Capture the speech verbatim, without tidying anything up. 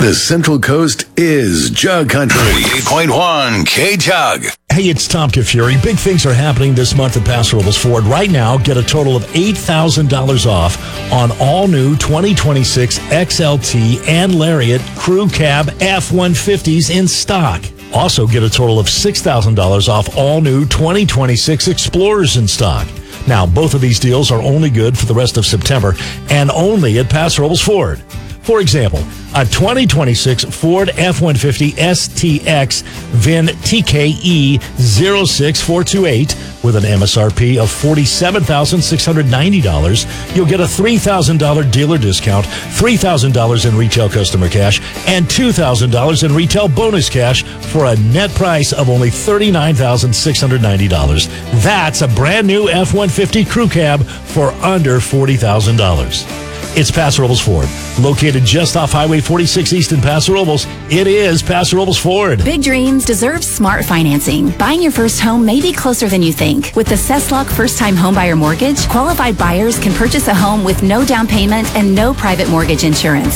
The Central Coast is Jug Country. eight point one K-Jug. Hey, it's Tom Kafuri. Big things are happening this month at Paso Robles Ford. Right now, get a total of eight thousand dollars off on all new twenty twenty-six X L T and Lariat Crew Cab F one fifties in stock. Also, get a total of six thousand dollars off all new twenty twenty-six Explorers in stock. Now, both of these deals are only good for the rest of September and only at Paso Robles Ford. For example, a twenty twenty-six Ford F one fifty S T X V I N T K E zero six four two eight with an M S R P of forty-seven thousand six hundred ninety dollars. You'll get a three thousand dollars dealer discount, three thousand dollars in retail customer cash, and two thousand dollars in retail bonus cash for a net price of only thirty-nine thousand six hundred ninety dollars. That's a brand new F one fifty Crew Cab for under forty thousand dollars. It's Paso Robles Ford, located just off Highway forty-six East in Paso Robles. It is Paso Robles Ford. Big dreams deserve smart financing. Buying your first home may be closer than you think. With the Cesslock First-Time Homebuyer Mortgage, qualified buyers can purchase a home with no down payment and no private mortgage insurance.